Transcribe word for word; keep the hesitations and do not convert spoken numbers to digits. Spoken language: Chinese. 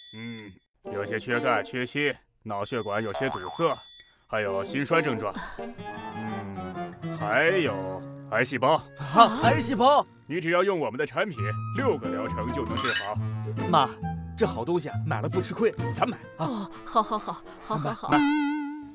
嗯，有些缺钙、缺锌，脑血管有些堵塞，还有心衰症状。嗯，还有癌细胞。 啊，癌细胞！ 你只要用我们的产品，六个疗程就能治好。 妈，这好东西啊，买了不吃亏，咱买啊！ 哦，好好好，好好好。 买。